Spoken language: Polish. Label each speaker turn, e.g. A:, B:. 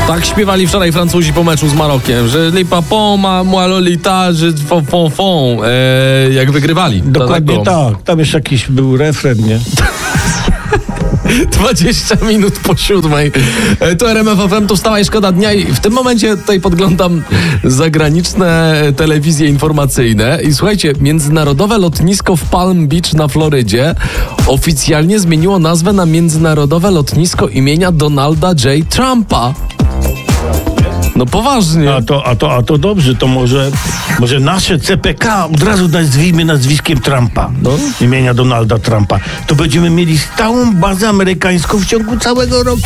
A: Tak śpiewali wczoraj Francuzi po meczu z Marokiem, że li papon, moi Lolita, że fon, jak wygrywali.
B: Dokładnie tak. Tam jeszcze jakiś był refren, nie?
A: 20 minut po 7. To RMF FM, to Wstawaj, szkoda dnia i w tym momencie tutaj podglądam zagraniczne telewizje informacyjne i słuchajcie, międzynarodowe lotnisko w Palm Beach na Florydzie oficjalnie zmieniło nazwę na Międzynarodowe Lotnisko imienia Donalda J. Trumpa. No poważnie.
B: A to dobrze, to może nasze CPK od razu nazwijmy nazwiskiem Trumpa.
A: No.
B: Imienia Donalda Trumpa. To będziemy mieli stałą bazę amerykańską w ciągu całego roku.